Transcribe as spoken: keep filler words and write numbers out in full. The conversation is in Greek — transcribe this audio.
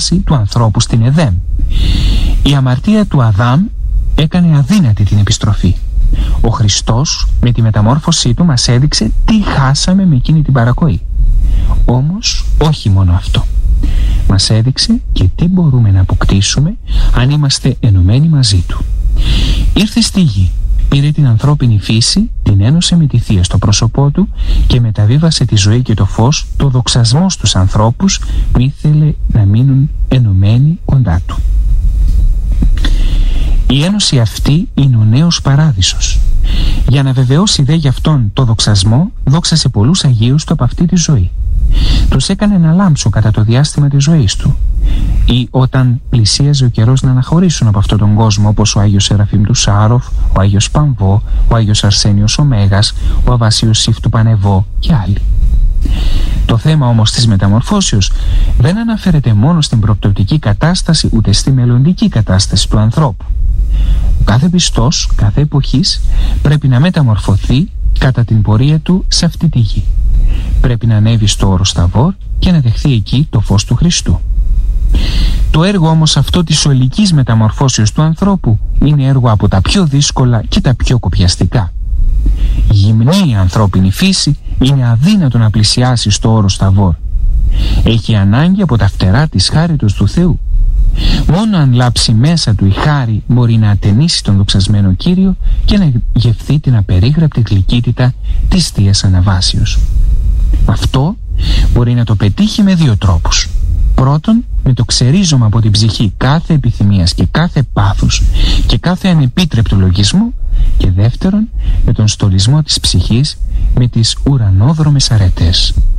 στάση του ανθρώπου στην Εδέμ. Η αμαρτία του Αδάμ έκανε αδύνατη την επιστροφή. Ο Χριστός με τη μεταμόρφωσή του μας έδειξε τι χάσαμε με εκείνη την παρακοή. Όμως όχι μόνο αυτό. Μας έδειξε και τι μπορούμε να αποκτήσουμε αν είμαστε ενωμένοι μαζί του. Ήρθε στη γη, πήρε την ανθρώπινη φύση, την ένωσε με τη Θεία στο πρόσωπό του και μεταβίβασε τη ζωή και το φως, το δοξασμό στους ανθρώπους που ήθελε να μείνουν ενωμένοι κοντά του. Η ένωση αυτή είναι ο νέος παράδεισος. Για να βεβαιώσει δε γι' αυτόν το δοξασμό, δόξασε πολλούς Αγίους του από αυτή τη ζωή. Τους έκανε να λάμψουν κατά το διάστημα της ζωής του, ή όταν πλησίαζε ο καιρός να αναχωρήσουν από αυτόν τον κόσμο, όπως ο Άγιος Σεραφείμ του Σάροφ, ο Άγιος Παμβό, ο Άγιος Αρσένιος ο Μέγας, ο Αβάσιος Σύφ του Πανεβώ και άλλοι. Το θέμα όμως της μεταμορφώσεως δεν αναφέρεται μόνο στην προπτωτική κατάσταση ούτε στη μελλοντική κατάσταση του ανθρώπου. Ο κάθε πιστός, κάθε εποχής πρέπει να μεταμορφωθεί κατά την πορεία του σε αυτή τη γη. Πρέπει να ανέβει στο όρος Ταβόρ και να δεχθεί εκεί το φως του Χριστού. Το έργο όμως αυτό της ολικής μεταμορφώσεως του ανθρώπου είναι έργο από τα πιο δύσκολα και τα πιο κοπιαστικά. Γυμνή η ανθρώπινη φύση είναι αδύνατο να πλησιάσει στο όρος Ταβόρ. Έχει ανάγκη από τα φτερά της χάριτος του Θεού. Μόνο αν λάψει μέσα του η χάρη μπορεί να ατενίσει τον δοξασμένο Κύριο και να γευθεί την απερίγραπτη γλυκύτητα της Θείας Αναβάσεως. Αυτό μπορεί να το πετύχει με δύο τρόπους. Πρώτον, με το ξερίζωμα από την ψυχή κάθε επιθυμίας και κάθε πάθους και κάθε ανεπίτρεπτο λογισμό, και δεύτερον, με τον στολισμό της ψυχής με τις ουρανόδρομες αρετές.